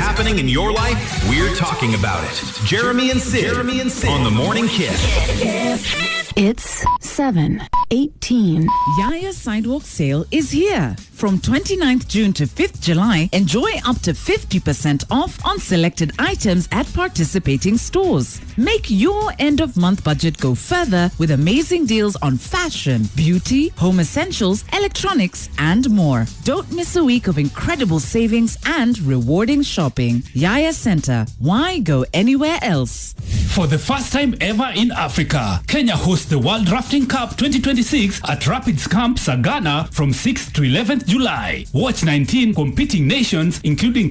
happening in your life, we're talking about it. Jeremy and Sid on The Morning Kiss. It's 7:18. Yaya Sidewalk Sale is here. From 29th June to 5th July, enjoy up to 50% off on selected items at participating stores. Make your end-of-month budget go further with amazing deals on fashion, beauty, home essentials, electronics, and more. Don't miss a week of incredible savings and rewarding shopping. Yaya Center. Why go anywhere else? For the first time ever in Africa, Kenya hosts the World Rafting Cup 2026 at Rapids Camp, Sagana from 6th to 11th July. Watch 19 competing nations, including